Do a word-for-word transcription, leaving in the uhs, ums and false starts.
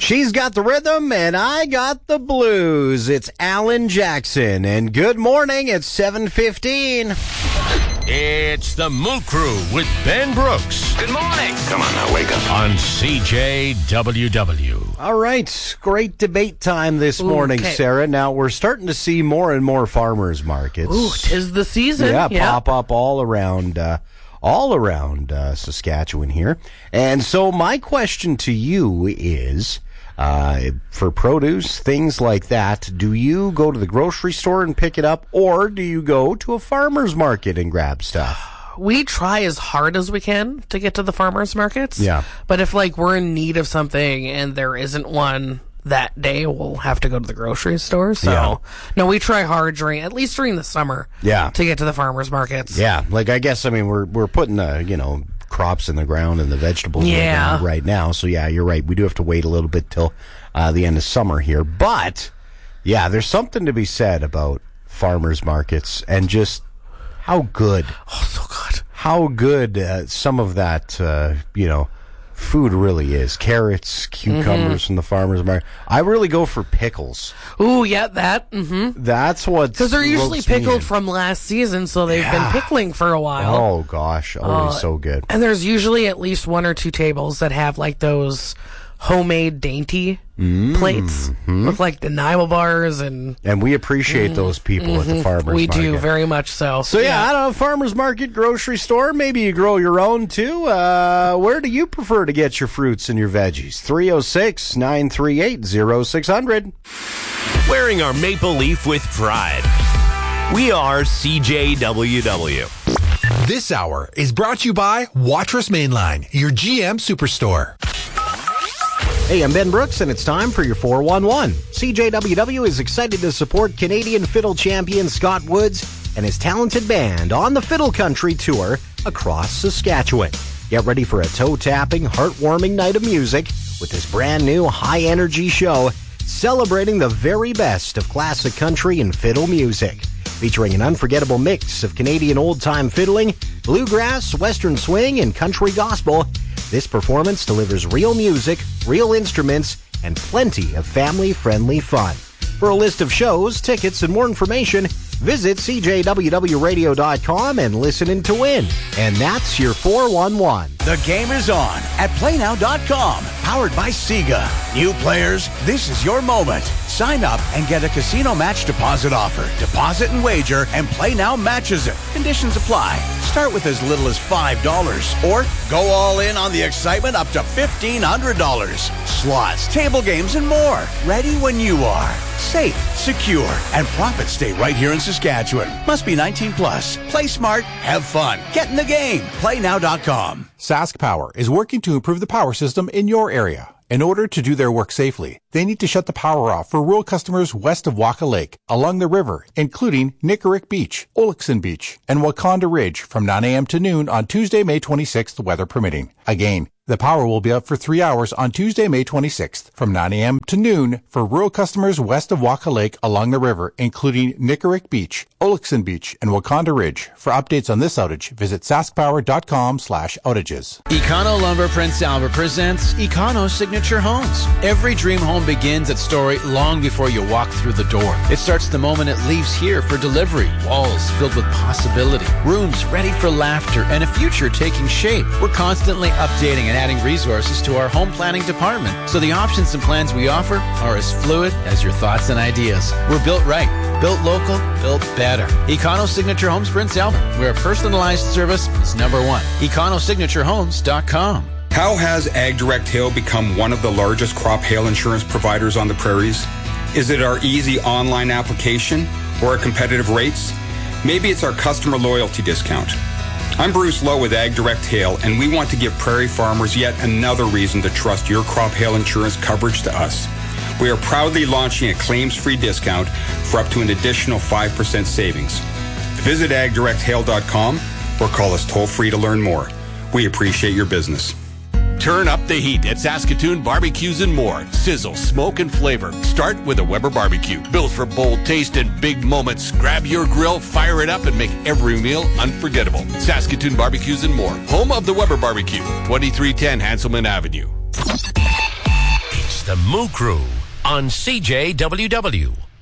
She's got the rhythm, and I got the blues. It's Alan Jackson, and good morning at seven fifteen. It's the Moo Crew with Ben Brooks. Good morning. Come on now, wake up. On C J W W. All right, great debate time this morning, okay. Sarah. Now, we're starting to see more and more farmers markets. Ooh, 'tis the season. Yeah, yeah. pop up all around uh, all around uh, Saskatchewan here. And so my question to you is, uh, for produce, things like that, do you go to the grocery store and pick it up, or do you go to a farmer's market and grab stuff? We try as hard as we can to get to the farmers markets. Yeah. But if, like, we're in need of something and there isn't one that day, we'll have to go to the grocery store. So, Yeah. no, we try hard during, at least during the summer, Yeah. to get to the farmers markets. Yeah, like I guess, I mean, we're we're putting, uh, you know, crops in the ground and the vegetables in the Yeah. ground right now. So, yeah, you're right. We do have to wait a little bit till uh, the end of summer here. But, yeah, there's something to be said about farmers markets and just how good, Oh, so good. how good uh, some of that, uh, you know, food really is. Carrots, cucumbers Mm-hmm. from the farmers market. I really go for pickles. Ooh, yeah, that. Mm-hmm. That's what Because they're usually ropes me pickled in. from last season, so they've Yeah. been pickling for a while. Oh, gosh. Always Uh, so good. And there's usually at least one or two tables that have, like, those homemade dainty Mm-hmm. plates with, like, the Nile bars and... And we appreciate those people at the farmers We market. do, very much so. So, yeah, I don't know, farmers market, grocery store, maybe you grow your own, too. Uh, where do you prefer to get your fruits and your veggies? three oh six, nine three eight, oh six hundred. Wearing our maple leaf with pride. We are C J W W. This hour is brought to you by Watrous Mainline, your G M Superstore. Hey, I'm Ben Brooks, and it's time for your four one one. C J W W is excited to support Canadian fiddle champion Scott Woods and his talented band on the Fiddle Country Tour across Saskatchewan. Get ready for a toe-tapping, heartwarming night of music with this brand new high-energy show celebrating the very best of classic country and fiddle music. Featuring an unforgettable mix of Canadian old-time fiddling, bluegrass, western swing, and country gospel, this performance delivers real music, real instruments, and plenty of family-friendly fun. For a list of shows, tickets, and more information, visit c j w w radio dot com and listen in to win. And that's your four one one. The game is on at play now dot com, powered by Sega. New players, this is your moment. Sign up and get a casino match deposit offer. Deposit and wager, and Play Now matches it. Conditions apply. Start with as little as five dollars, or go all in on the excitement up to fifteen hundred dollars. Slots, table games, and more. Ready when you are. Safe, secure, and profits stay right here in Saskatchewan. Must be nineteen plus. Play smart, have fun. Get in the game. play now dot com. Sask Power is working to improve the power system in your area. In order to do their work safely, they need to shut the power off for rural customers west of Waka Lake, along the river, including Nickarik Beach, Olixon Beach, and Wakonda Ridge from nine a.m. to noon on Tuesday, May twenty-sixth, weather permitting. Again, the power will be up for three hours on Tuesday, May twenty-sixth, from nine a.m. to noon for rural customers west of Waka Lake along the river, including Nickarik Beach, Olixon Beach, and Wakonda Ridge. For updates on this outage, visit saskpower.com slash outages. Econo Lumber Prince Albert presents Econo Signature Homes. Every dream home begins at Story long before you walk through the door. It starts the moment it leaves here for delivery. Walls filled with possibility. Rooms ready for laughter and a future taking shape. We're constantly updating and adding resources to our home planning department, so the options and plans we offer are as fluid as your thoughts and ideas. We're built right, built local, built better. Econo Signature Homes Prince Albert, where personalized service is number one. econo signature homes dot com. How has AgDirect Hail become one of the largest crop hail insurance providers on the prairies? Is it our easy online application or our competitive rates? Maybe it's our customer loyalty discount. I'm Bruce Lowe with AgDirect Hail, and we want to give prairie farmers yet another reason to trust your crop hail insurance coverage to us. We are proudly launching a claims-free discount for up to an additional five percent savings. Visit ag direct hail dot com or call us toll-free to learn more. We appreciate your business. Turn up the heat at Saskatoon Barbecues and More. Sizzle, smoke, and flavor. Start with a Weber barbecue. Built for bold taste and big moments. Grab your grill, fire it up, and make every meal unforgettable. Saskatoon Barbecues and More. Home of the Weber barbecue. twenty-three ten Hanselman Avenue. It's the Moo Crew on C J W W.